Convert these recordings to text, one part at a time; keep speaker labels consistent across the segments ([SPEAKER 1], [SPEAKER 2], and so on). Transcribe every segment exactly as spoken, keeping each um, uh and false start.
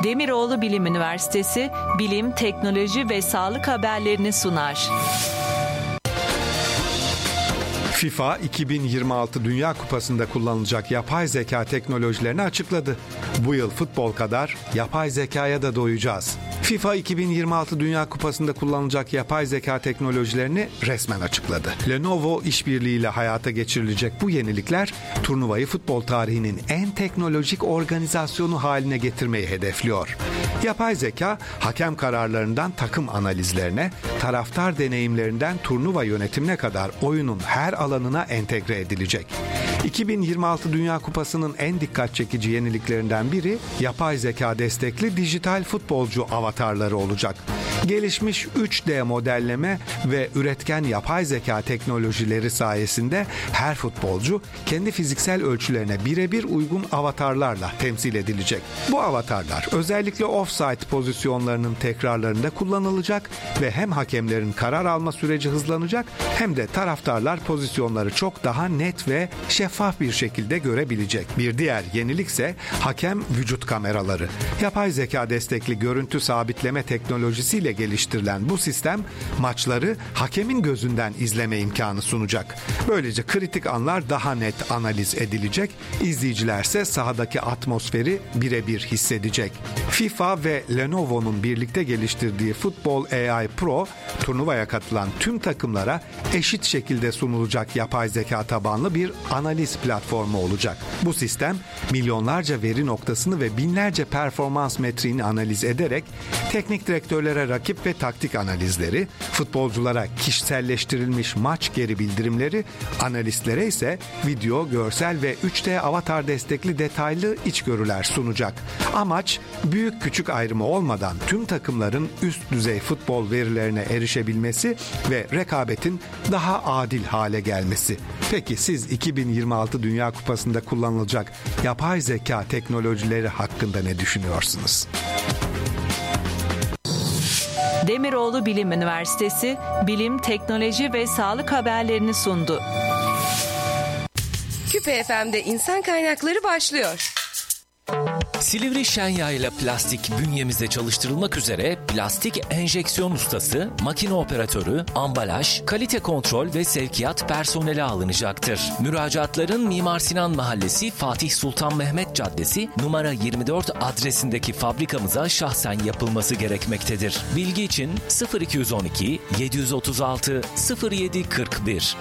[SPEAKER 1] Demiroğlu Bilim Üniversitesi bilim, teknoloji ve sağlık haberlerini sunar.
[SPEAKER 2] FIFA iki bin yirmi altı Dünya Kupası'nda kullanılacak yapay zeka teknolojilerini açıkladı. Bu yıl futbol kadar yapay zekaya da doyacağız. FIFA iki bin yirmi altı Dünya Kupası'nda kullanılacak yapay zeka teknolojilerini resmen açıkladı. Lenovo işbirliğiyle hayata geçirilecek bu yenilikler turnuvayı futbol tarihinin en teknolojik organizasyonu haline getirmeyi hedefliyor. Yapay zeka, hakem kararlarından takım analizlerine, taraftar deneyimlerinden turnuva yönetimine kadar oyunun her alanına entegre edilecek. iki bin yirmi altı Dünya Kupası'nın en dikkat çekici yeniliklerinden biri yapay zeka destekli dijital futbolcu avatarları olacak. Gelişmiş üç D modelleme ve üretken yapay zeka teknolojileri sayesinde her futbolcu kendi fiziksel ölçülerine birebir uygun avatarlarla temsil edilecek. Bu avatarlar özellikle offside pozisyonlarının tekrarlarında kullanılacak ve hem hakemlerin karar alma süreci hızlanacak hem de taraftarlar pozisyonları çok daha net ve şeffaf bir şekilde görebilecek. Bir diğer yenilik ise hakem vücut kameraları. Yapay zeka destekli görüntü sabitleme teknolojisiyle geliştirilen bu sistem maçları hakemin gözünden izleme imkanı sunacak. Böylece kritik anlar daha net analiz edilecek, izleyicilerse sahadaki atmosferi birebir hissedecek. FIFA ve Lenovo'nun birlikte geliştirdiği Football A I Pro, turnuvaya katılan tüm takımlara eşit şekilde sunulacak yapay zeka tabanlı bir analiz platformu olacak. Bu sistem milyonlarca veri noktasını ve binlerce performans metriğini analiz ederek teknik direktörlere rakip ve taktik analizleri, futbolculara kişiselleştirilmiş maç geri bildirimleri, analistlere ise video, görsel ve üç D avatar destekli detaylı içgörüler sunacak. Amaç büyük küçük ayrımı olmadan tüm takımların üst düzey futbol verilerine erişebilmesi ve rekabetin daha adil hale gelmesi. Peki siz iki bin yirmi altı Dünya Kupası'nda kullanılacak yapay zeka teknolojileri hakkında ne düşünüyorsunuz?
[SPEAKER 1] Demiroğlu Bilim Üniversitesi bilim, teknoloji ve sağlık haberlerini sundu.
[SPEAKER 3] Küpe F M'de insan kaynakları başlıyor.
[SPEAKER 4] Silivri Şenyayla plastik bünyemizde çalıştırılmak üzere plastik enjeksiyon ustası, makine operatörü, ambalaj, kalite kontrol ve sevkiyat personeli alınacaktır. Müracaatların Mimar Sinan Mahallesi Fatih Sultan Mehmet Caddesi numara yirmi dört adresindeki fabrikamıza şahsen yapılması gerekmektedir. Bilgi için sıfır iki yüz on iki yedi otuz altı sıfır yedi kırk bir.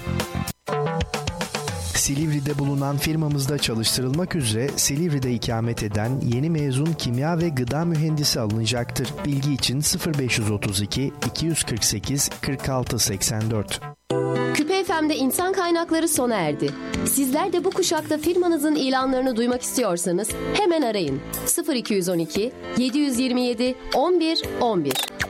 [SPEAKER 5] Silivri'de bulunan firmamızda çalıştırılmak üzere Silivri'de ikamet eden yeni mezun kimya ve gıda mühendisi alınacaktır. Bilgi için sıfır beş otuz iki iki yüz kırk sekiz kırk altı seksen dört.
[SPEAKER 6] Küpe F M'de insan kaynakları sona erdi. Sizler de bu kuşakta firmanızın ilanlarını duymak istiyorsanız hemen arayın. sıfır iki yüz on iki yedi yüz yirmi yedi on bir on bir.